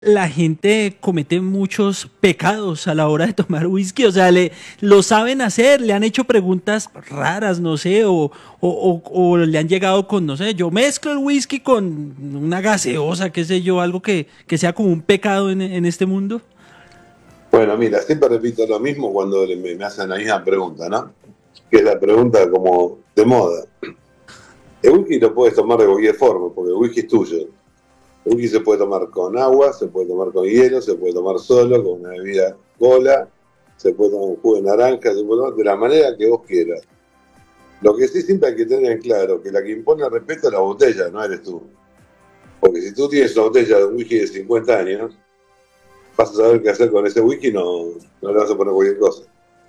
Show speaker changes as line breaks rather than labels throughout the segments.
La gente comete muchos pecados a la hora de tomar whisky, o sea, lo saben hacer, le han hecho preguntas raras, no sé, o le han llegado con, no sé, yo mezclo el whisky con una gaseosa, qué sé yo, algo que sea como un pecado en este mundo.
Bueno, mira, siempre repito lo mismo cuando me hacen la misma pregunta, ¿no? Que es la pregunta como de moda. El whisky lo puedes tomar de cualquier forma, porque el whisky es tuyo. El whisky se puede tomar con agua, se puede tomar con hielo, se puede tomar solo, con una bebida cola, se puede tomar un jugo de naranja, se puede tomar de la manera que vos quieras. Lo que sí siempre hay que tener en claro, que la que impone el respeto es la botella, no eres tú. Porque si tú tienes una botella de un whisky de 50 años, vas a saber qué hacer con ese whisky, no le vas a poner cualquier cosa.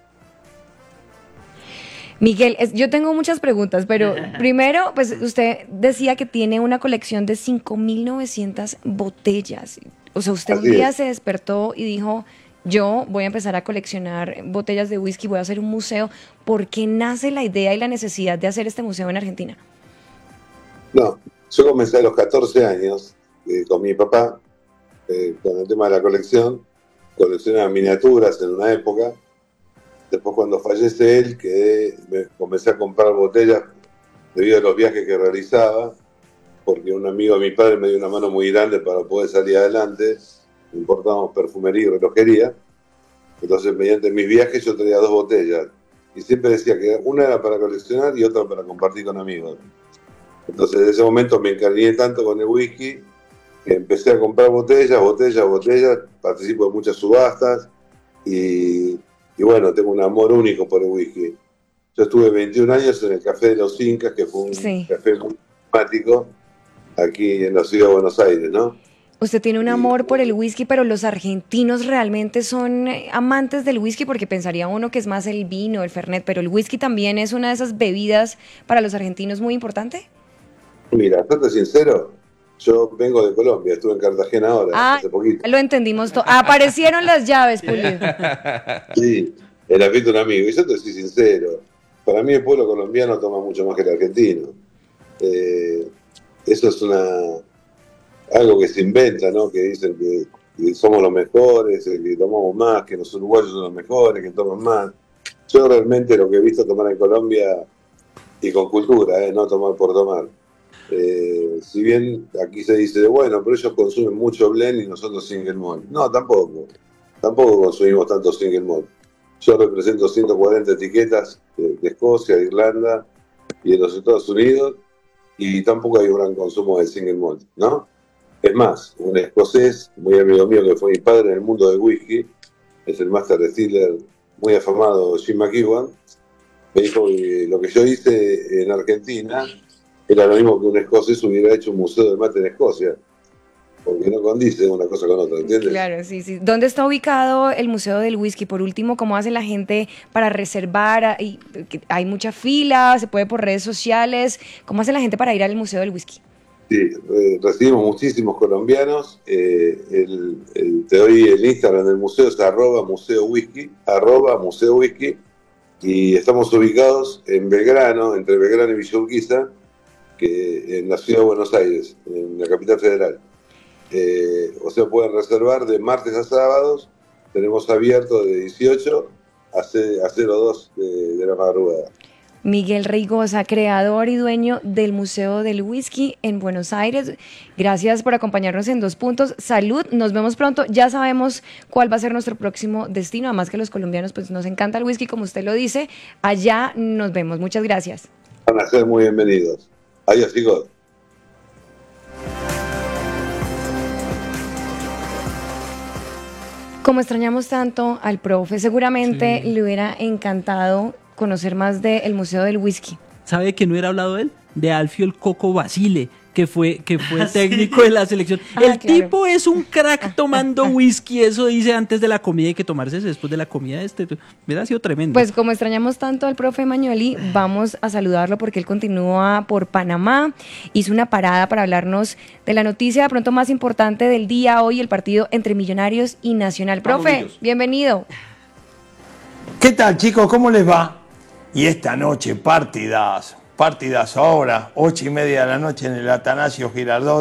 Miguel, yo tengo muchas preguntas, pero primero, pues usted decía que tiene una colección de 5.900 botellas. O sea, usted un
Así
día
es.
se despertó y dijo, yo voy a empezar a coleccionar botellas de whisky, voy a hacer un museo. ¿Por qué nace la idea y la necesidad de hacer este museo en Argentina?
No, yo comencé a los 14 años con mi papá, con el tema de la colección. Coleccionaba miniaturas en una época. Después, cuando fallece él, me comencé a comprar botellas debido a los viajes que realizaba, porque un amigo de mi padre me dio una mano muy grande para poder salir adelante. Importábamos perfumería y relojería. Entonces, mediante mis viajes, yo traía dos botellas. Y siempre decía que una era para coleccionar y otra para compartir con amigos. Entonces, en ese momento me encariñé tanto con el whisky que empecé a comprar botellas, botellas, botellas. Participo de muchas subastas y, y bueno, tengo un amor único por el whisky. Yo estuve 21 años en el Café de los Incas, que fue un
Sí.
café muy emblemático aquí en la ciudad de Buenos Aires, ¿no?
Usted tiene un
Y
amor por el whisky, pero los argentinos realmente son amantes del whisky porque pensaría uno que es más el vino, el fernet, pero el whisky también es una de esas bebidas para los argentinos muy importante.
mira, serte sincero, yo vengo de Colombia, estuve en Cartagena ahora,
Ah,
hace poquito.
ya lo entendimos todo. Aparecieron las llaves, Pulido.
Sí, el afecto de un amigo. Y yo te soy sincero, para mí el pueblo colombiano toma mucho más que el argentino. Eh, eso es algo que se inventa, ¿no? Que dicen que somos los mejores, que tomamos más, que los uruguayos son los mejores, que toman más. Yo realmente lo que he visto tomar en Colombia, y con cultura, no tomar por tomar. Si bien aquí se dice, bueno, pero ellos consumen mucho blend y nosotros single malt. No, tampoco. Tampoco consumimos tanto single malt. Yo represento 140 etiquetas de Escocia, de Irlanda y de los Estados Unidos, y tampoco hay un gran consumo de single malt, ¿no? Es más, un escocés, muy amigo mío, que fue mi padre en el mundo del whisky, es el Master Distiller muy afamado Jim McEwan, me dijo que lo que yo hice en Argentina era lo mismo que un escocés hubiera hecho un museo de mate en Escocia, porque no condice una cosa con otra, ¿entiendes?
Claro, sí, sí. ¿Dónde está ubicado el Museo del Whisky? Por último, ¿cómo hace la gente para reservar? ¿Hay mucha fila? ¿Se puede por redes sociales? ¿Cómo hace la gente para ir al Museo del Whisky?
Sí, recibimos muchísimos colombianos. Te doy el Instagram del museo, es arroba museo whisky, y estamos ubicados en Belgrano, entre Belgrano y Villa Urquiza, que en la ciudad de Buenos Aires, en la capital federal. O sea, pueden reservar de martes a sábados, tenemos abierto de 18 a 02 de la madrugada.
Miguel Reigosa, creador y dueño del Museo del Whisky en Buenos Aires. Gracias por acompañarnos en Dos Puntos. Salud, nos vemos pronto. Ya sabemos cuál va a ser nuestro próximo destino. Además que los colombianos pues nos encanta el whisky, como usted lo dice. Allá nos vemos. Muchas gracias.
Van a ser muy bienvenidos. Adiós, chicos.
Como extrañamos tanto al profe, seguramente
Sí.
le hubiera encantado conocer más del Museo del Whisky.
¿Sabe que no hubiera hablado de él? De Alfio el Coco Basile, que fue
Sí.
técnico de la selección.
Ah,
El
claro.
tipo es un crack tomando whisky, eso dice antes de la comida, hay que tomarse eso después de la comida. Hubiera sido tremendo.
Pues como extrañamos tanto al profe Mañueli, vamos a saludarlo porque él continúa por Panamá. Hizo una parada para hablarnos de la noticia de pronto más importante del día hoy, el partido entre Millonarios y Nacional.
Vamos,
Profe,
Millos.
bienvenido.
¿Qué tal, chicos? ¿Cómo les va? Y esta noche, partidas ahora, 8:30 de la noche en el Atanasio Girardot,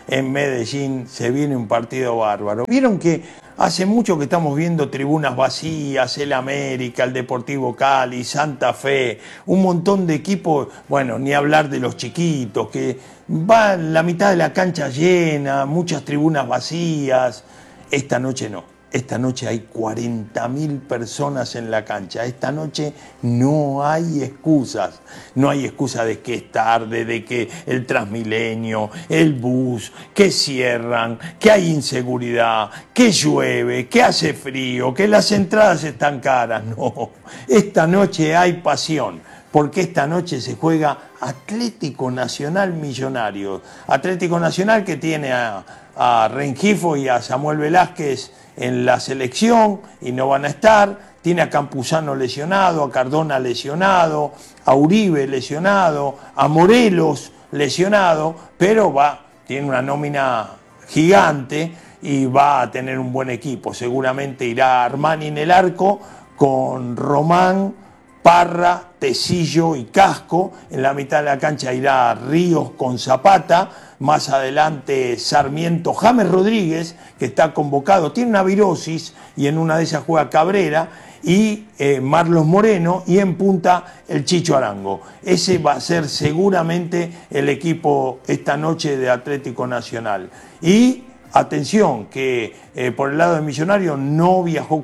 en Medellín, se viene un partido bárbaro. Vieron que hace mucho que estamos viendo tribunas vacías, el América, el Deportivo Cali, Santa Fe, un montón de equipos, bueno, ni hablar de los chiquitos, que va la mitad de la cancha llena, muchas tribunas vacías. Esta noche no. Esta noche hay 40.000 personas en la cancha. Esta noche no hay excusas. No hay excusa de que es tarde, de que el Transmilenio, el bus, que cierran, que hay inseguridad, que llueve, que hace frío, que las entradas están caras. No, esta noche hay pasión. Porque esta noche se juega Atlético Nacional Millonarios. Atlético Nacional que tiene a Rengifo y a Samuel Velázquez en la selección y no van a estar, tiene a Campuzano lesionado, a Cardona lesionado, a Uribe lesionado, a Morelos lesionado, pero tiene una nómina gigante y va a tener un buen equipo. Seguramente irá Armani en el arco con Román, Parra, Tecillo y Casco. En la mitad de la cancha irá Ríos con Zapata. Más adelante Sarmiento, James Rodríguez, que está convocado, tiene una virosis y en una de esas juega Cabrera, y Marlos Moreno, y en punta el Chicho Arango. Ese va a ser seguramente el equipo esta noche de Atlético Nacional. Y atención, que por el lado de Millonarios no viajó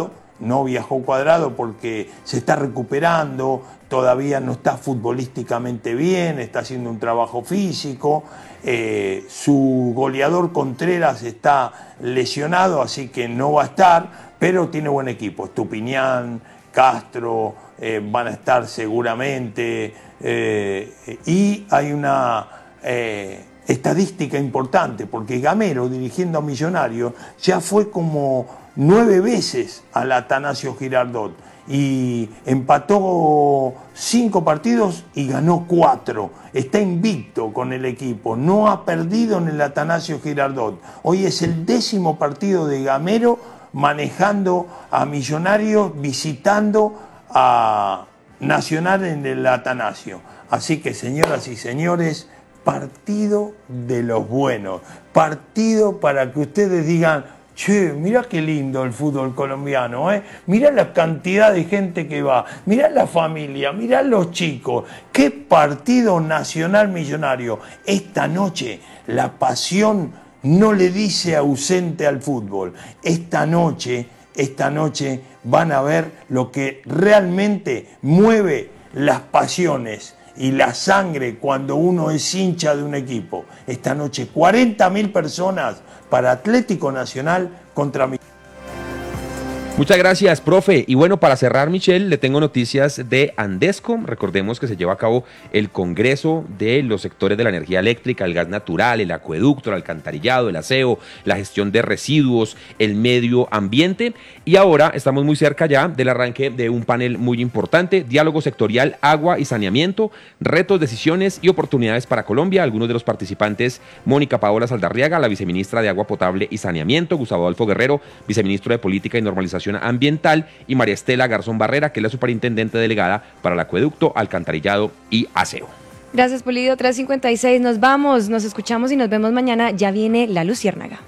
Cuadrado porque se está recuperando, todavía no está futbolísticamente bien, está haciendo un trabajo físico. Su goleador Contreras está lesionado, así que no va a estar, pero tiene buen equipo. Estupiñán, Castro van a estar seguramente, y hay una estadística importante, porque Gamero, dirigiendo a Millonarios, ya fue como 9 veces al Atanasio Girardot y empató 5 partidos y ganó 4. Está invicto con el equipo, no ha perdido en el Atanasio Girardot. Hoy es el 10º partido de Gamero manejando a Millonarios, visitando a Nacional en el Atanasio. Así que, señoras y señores, partido de los buenos, partido para que ustedes digan: che, mirá qué lindo el fútbol colombiano, mirá la cantidad de gente que va, mirá la familia, mirá los chicos, qué partido Nacional Millonario. Esta noche la pasión no le dice ausente al fútbol. Esta noche van a ver lo que realmente mueve las pasiones y la sangre cuando uno es hincha de un equipo. Esta noche 40.000 personas para Atlético Nacional contra Millonarios.
Muchas gracias, profe. Y bueno, para cerrar, Michelle, le tengo noticias de Andesco. Recordemos que se lleva a cabo el Congreso de los sectores de la energía eléctrica, el gas natural, el acueducto, el alcantarillado, el aseo, la gestión de residuos, el medio ambiente. Y ahora estamos muy cerca ya del arranque de un panel muy importante: diálogo sectorial, agua y saneamiento, retos, decisiones y oportunidades para Colombia. Algunos de los participantes: Mónica Paola Saldarriaga, la viceministra de Agua Potable y Saneamiento; Gustavo Adolfo Guerrero, viceministro de Política y Normalización Ambiental; y María Estela Garzón Barrera, que es la superintendente delegada para el acueducto, alcantarillado y aseo.
Gracias, Pulido. 3:56, nos vamos, nos escuchamos y nos vemos mañana. Ya viene La Luciérnaga.